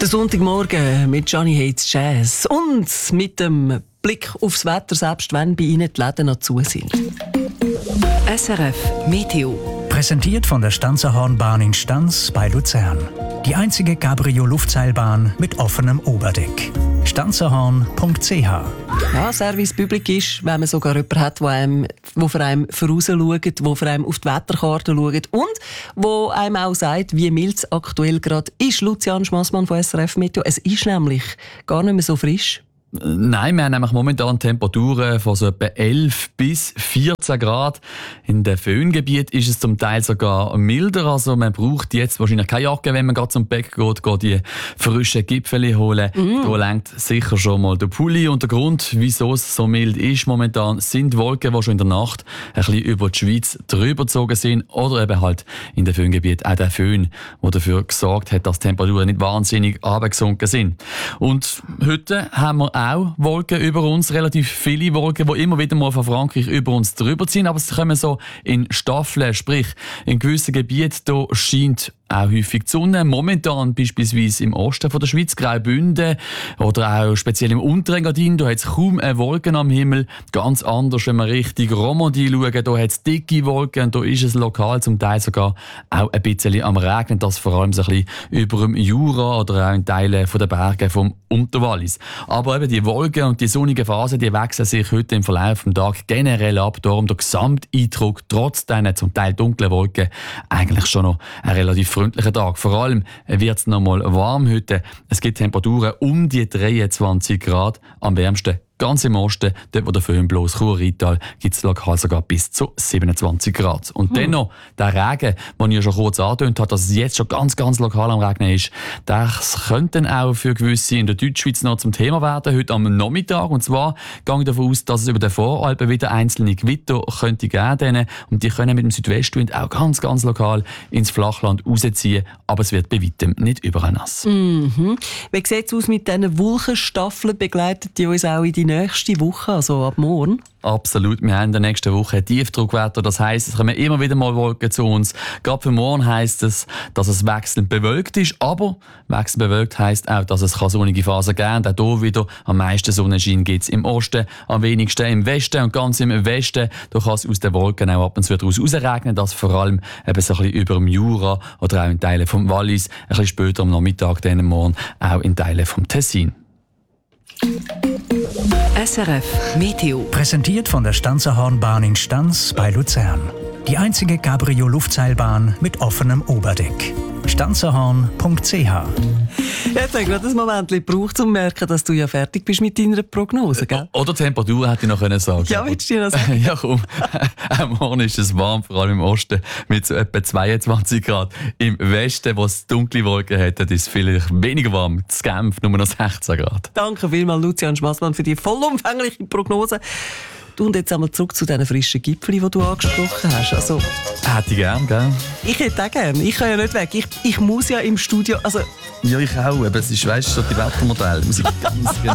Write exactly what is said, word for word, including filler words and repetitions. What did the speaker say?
Der Sonntagmorgen mit Johnny Hates Jazz und mit dem Blick aufs Wetter, selbst wenn bei Ihnen die Läden noch zu sind. S R F Meteo. Präsentiert von der Stanzerhornbahn in Stanz bei Luzern. Die einzige Cabrio-Luftseilbahn mit offenem Oberdeck. stanzerhorn punkt c h. Ja, Service Public ist, wenn man sogar jemanden hat, der einem, wo für einen vorausschaut, der für einen auf die Wetterkarte schaut und wo einem auch sagt, wie mild es aktuell gerade ist. Lucian Schmassmann von S R F Meteo. Es ist nämlich gar nicht mehr so frisch. Nein, wir haben nämlich momentan Temperaturen von so etwa elf bis vierzehn Grad. In den Föhngebiet ist es zum Teil sogar milder. Also man braucht jetzt wahrscheinlich keine Jacke, wenn man gerade zum Bäck geht, geht die frischen Gipfeli holen. Mm. Da lenkt sicher schon mal der Pulli. Und der Grund, wieso es so mild ist momentan, sind Wolken, die schon in der Nacht ein bisschen über die Schweiz drüber gezogen sind. Oder eben halt in den Föhngebiet auch der Föhn, der dafür gesorgt hat, dass die Temperaturen nicht wahnsinnig runtergesunken sind. Und heute haben wir auch Wolken über uns, relativ viele Wolken, die immer wieder mal von Frankreich über uns drüber ziehen, aber sie kommen so in Staffeln, sprich in gewissen Gebieten, da scheint auch häufig die Sonne. Momentan beispielsweise im Osten von der Schweiz, Graubünden oder auch speziell im Unterengadin, da hat es kaum eine Wolken am Himmel. Ganz anders, wenn wir Richtung Romandie schauen, da hat es dicke Wolken und da ist es lokal zum Teil sogar auch ein bisschen am Regnen, das vor allem so ein bisschen über dem Jura oder auch in Teilen der Berge vom Unterwallis. Aber eben die Wolken und die sonnigen Phasen, die wechseln sich heute im Verlauf des Tages generell ab. Darum der Gesamteindruck, trotz diesen zum Teil dunklen Wolken, eigentlich schon noch ein relativ freundlicher Tag. Vor allem wird es noch mal warm heute. Es gibt Temperaturen um die dreiundzwanzig Grad, am wärmsten ganz im Osten, dort wo der Föhn bloß Chur-Rheintal, gibt es lokal sogar bis zu siebenundzwanzig Grad. Und hm. dennoch, der Regen, den ich ja schon kurz angetönt habe, dass es jetzt schon ganz, ganz lokal am Regnen ist, das könnte dann auch für gewisse in der Deutschschweiz noch zum Thema werden, heute am Nachmittag. Und zwar gehe ich davon aus, dass es über den Voralpen wieder einzelne Gewitter könnte geben. Und die können mit dem Südwestwind auch ganz, ganz lokal ins Flachland rausziehen. Aber es wird bei weitem nicht überall nass. Mhm. Wie sieht es aus mit diesen Wolkenstaffeln? Begleiten die uns auch in die nächste Woche, also ab morgen? Absolut. Wir haben in der nächsten Woche Tiefdruckwetter. Das heisst, es kommen immer wieder mal Wolken zu uns. Gerade für morgen heisst es, dass es wechselnd bewölkt ist. Aber wechselnd bewölkt heisst auch, dass es sonnige Phasen geben kann. Auch hier wieder am meisten Sonnenschein gibt es im Osten, am wenigsten im Westen. Und ganz im Westen, da kann es aus den Wolken auch ab und zu daraus rausregnen. Das vor allem eben so ein bisschen über dem Jura oder auch in Teilen vom Wallis. Ein bisschen später am Nachmittag, dann morgen auch in Teilen vom Tessin. S R F Meteo. Präsentiert von der Stanzerhornbahn in Stanz bei Luzern. Die einzige Cabrio-Luftseilbahn mit offenem Oberdeck. stanzerhorn punkt c h. Jetzt habe ich gerade ein Moment gebraucht, um zu merken, dass du ja fertig bist mit deiner Prognose, gell? Oder Temperatur hätte ich noch können sagen. Ja, willst du dir das sagen? Ja, komm. Auch morgen ist es warm, vor allem im Osten, mit so etwa zweiundzwanzig Grad. Im Westen, wo es dunkle Wolken hat, ist es vielleicht weniger warm. Das Genf nur noch sechzehn Grad. Danke vielmals, Lucian Schmassmann, für die vollumfängliche Prognose. Du, und jetzt einmal zurück zu diesen frischen Gipfeln, die du angesprochen hast. Also, hätte ich gern, gell? Ich hätte auch gern. Ich kann ja nicht weg. Ich, ich muss ja im Studio... Also ja, ich auch. Aber es ist, weißt du, so die Wettermodelle. Muss ich ganz